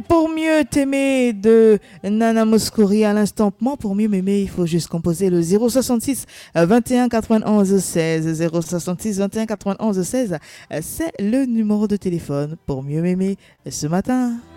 Pour mieux t'aimer de Nana Mouskouri à l'instant. Moi, pour mieux m'aimer, il faut juste composer le 066 21 91 16. 066 21 91 16. C'est le numéro de téléphone pour mieux m'aimer ce matin.